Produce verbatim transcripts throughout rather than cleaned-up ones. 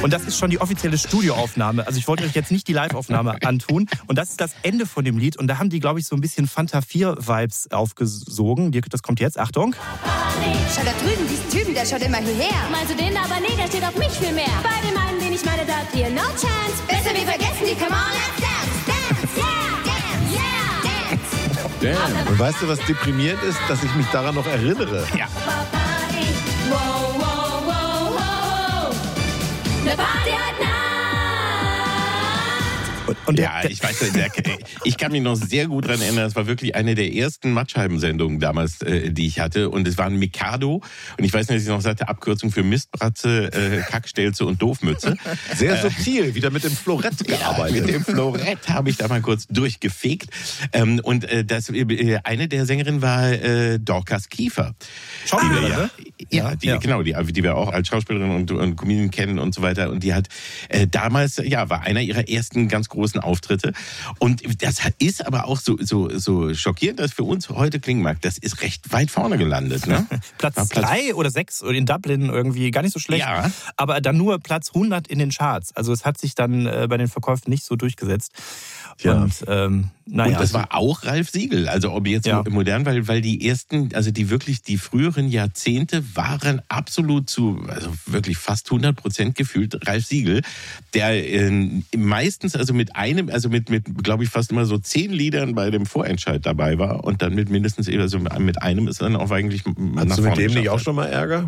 Und das ist schon die offizielle Studioaufnahme. Also ich wollte euch jetzt nicht die Live-Aufnahme antun. Und das ist das Ende von dem Lied. Und da haben die, glaube ich, so ein bisschen Fanta vier Vibes aufgesogen. Das kommt jetzt, Achtung. Schau da drüben, diesen Typen, der schaut immer hierher. Meinst du den, aber nee, der steht auf mich viel mehr. Bei dem einen, den ich meine, sagt ihr no chance. Besser wir vergessen die, come on, let's dance, dance, yeah, dance, yeah, dance. Damn. Und weißt du, was deprimierend ist? Dass ich mich daran noch erinnere. Ja. Wow, wow, wow, wow. Eine Party heute Nacht. Und, und ja, ich weiß, der, ich kann mich noch sehr gut daran erinnern, das war wirklich eine der ersten Mattscheiben-Sendungen damals, äh, die ich hatte. Und es war ein Mikado. Und ich weiß nicht, dass ich noch sagte, Abkürzung für Mistbratze, äh, Kackstelze und Doofmütze. Sehr subtil, wieder mit dem Florett gearbeitet. Ja, mit dem Florett habe ich da mal kurz durchgefegt. Ähm, und äh, das, äh, eine der Sängerinnen war äh, Dorcas Kiefer. Schauspielerin, ja, ne? Ja, die, ja, genau, die, die wir auch als Schauspielerin und, und Comedian kennen und so weiter. Und die hat äh, damals, ja, war einer ihrer ersten ganz großen Auftritte. Und das ist aber auch so, so, so schockierend, dass für uns heute klingen mag. Das ist recht weit vorne gelandet, ne? Platz drei oder sechs in Dublin irgendwie gar nicht so schlecht. Ja. Aber dann nur Platz hundert in den Charts. Also es hat sich dann äh, bei den Verkäufen nicht so durchgesetzt. Ja. Und, ähm, naja. Und das war auch Ralf Siegel, also ob jetzt Ja. modern, weil, weil die ersten, also die wirklich, die früheren Jahrzehnte waren absolut zu, also wirklich fast hundert Prozent gefühlt Ralf Siegel, der äh, meistens also mit einem, also mit, mit glaube ich fast immer so zehn Liedern bei dem Vorentscheid dabei war und dann mit mindestens, also mit einem ist dann auch eigentlich nach vorne Hast du mit dem nicht geschafft auch hat. schon mal Ärger?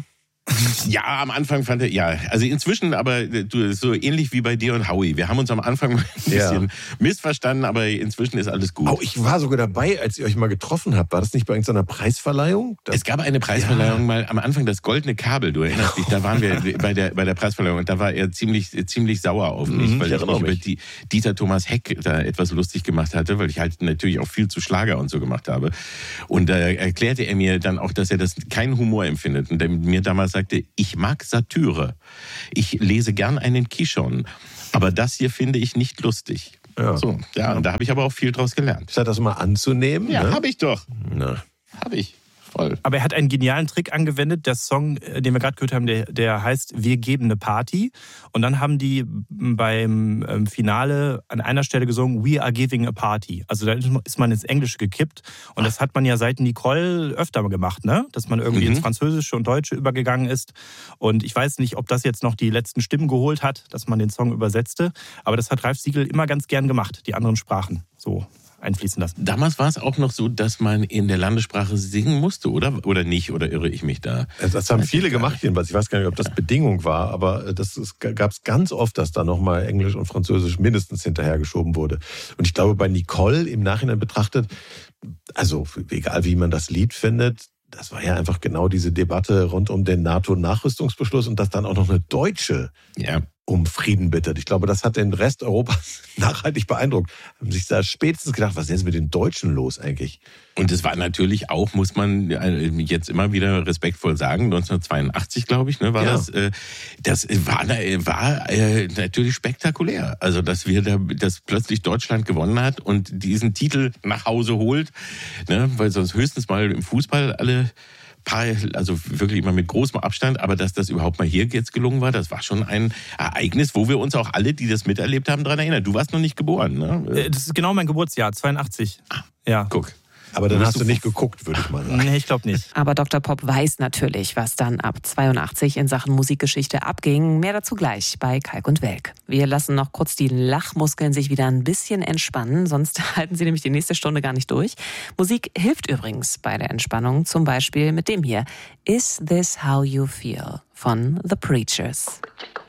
Ja, am Anfang fand er, ja, also inzwischen aber du, so ähnlich wie bei dir und Howie. Wir haben uns am Anfang ein bisschen Ja. missverstanden, aber inzwischen ist alles gut. Oh, ich war sogar dabei, als ihr euch mal getroffen habt. War das nicht bei irgendeiner Preisverleihung? Das Es gab eine Preisverleihung Ja. mal am Anfang, das Goldene Kabel, du erinnerst dich, da waren wir bei der, bei der Preisverleihung und da war er ziemlich, ziemlich sauer auf mich, Mhm, weil ich ich, erinnere mich über mich. die, Dieter Thomas Heck da etwas lustig gemacht hatte, weil ich halt natürlich auch viel zu Schlager und so gemacht habe. Und da erklärte er mir dann auch, dass er das keinen Humor empfindet und der mir damals sagte, ich mag Satire. Ich lese gern einen Kishon, aber das hier finde ich nicht lustig. Ja. So, ja, und da habe ich aber auch viel draus gelernt. Statt das mal anzunehmen. Ja, ne? habe ich doch. Na. Habe ich. Voll. Aber er hat einen genialen Trick angewendet. Der Song, den wir gerade gehört haben, der, der heißt Wir geben eine Party. Und dann haben die beim ähm, Finale an einer Stelle gesungen We are giving a party. Also da ist man ins Englische gekippt. Und das hat man ja seit Nicole öfter gemacht, ne? Dass man irgendwie Mhm. ins Französische und Deutsche übergegangen ist. Und ich weiß nicht, ob das jetzt noch die letzten Stimmen geholt hat, dass man den Song übersetzte. Aber das hat Ralf Siegel immer ganz gern gemacht, die anderen Sprachen so einfließen lassen. Damals war es auch noch so, dass man in der Landessprache singen musste, oder? Oder nicht? Oder irre ich mich da? Das haben Weiß viele ich gar gemacht, jedenfalls. Ich weiß gar nicht, ob das Bedingung war, aber das gab es ganz oft, dass da nochmal Englisch und Französisch mindestens hinterhergeschoben wurde. Und ich glaube, bei Nicole im Nachhinein betrachtet, also egal wie man das Lied findet, das war ja einfach genau diese Debatte rund um den NATO-Nachrüstungsbeschluss und dass dann auch noch eine Deutsche Ja. um Frieden bittet. Ich glaube, das hat den Rest Europas nachhaltig beeindruckt. Haben sich da spätestens gedacht, was ist jetzt mit den Deutschen los eigentlich? Und es war natürlich auch, muss man jetzt immer wieder respektvoll sagen, neunzehnhundertzweiundachtzig, glaube ich, ne, war Ja. das. Äh, das war, war äh, natürlich spektakulär. Also, dass wir da, dass plötzlich Deutschland gewonnen hat und diesen Titel nach Hause holt, ne, weil sonst höchstens mal im Fußball alle paar, also wirklich immer mit großem Abstand, aber dass das überhaupt mal hier jetzt gelungen war, das war schon ein Ereignis, wo wir uns auch alle, die das miterlebt haben, daran erinnern. Du warst noch nicht geboren, ne? Äh, Das ist genau mein Geburtsjahr, zweiundachtzig. Ah. Ja. Guck. Aber dann Bist hast du du nicht geguckt, würde ich mal sagen. Nee, ich glaube nicht. Aber Doktor Pop weiß natürlich, was dann ab zweiundachtzig in Sachen Musikgeschichte abging. Mehr dazu gleich bei Kalk und Welk. Wir lassen noch kurz die Lachmuskeln sich wieder ein bisschen entspannen, sonst halten sie nämlich die nächste Stunde gar nicht durch. Musik hilft übrigens bei der Entspannung, zum Beispiel mit dem hier. Is This How You Feel von The Preachers.